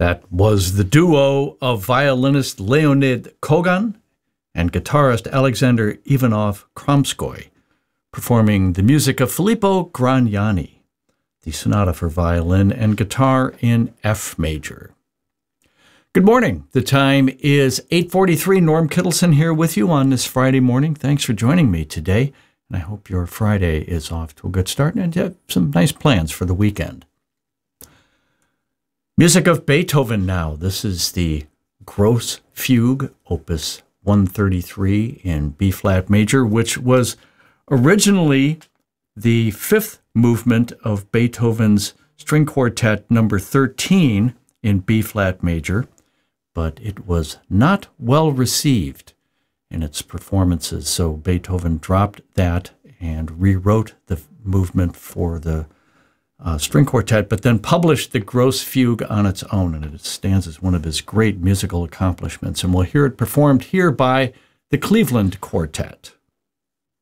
That was the duo of violinist Leonid Kogan and guitarist Alexander Ivanov-Kramskoy performing the music of Filippo Gragnani, the sonata for violin and guitar in F major. Good morning. The time is 8:43. Norm Kittleson here with you on this Friday morning. Thanks for joining me today, and I hope your Friday is off to a good start and you have some nice plans for the weekend. Music of Beethoven now. This is the Gross Fugue, Opus 133 in B-flat major, which was originally the fifth movement of Beethoven's String Quartet number 13 in B-flat major, but it was not well received in its performances, so Beethoven dropped that and rewrote the movement for the string quartet, but then published the Gross Fugue on its own, and it stands as one of his great musical accomplishments, and we'll hear it performed here by the Cleveland Quartet.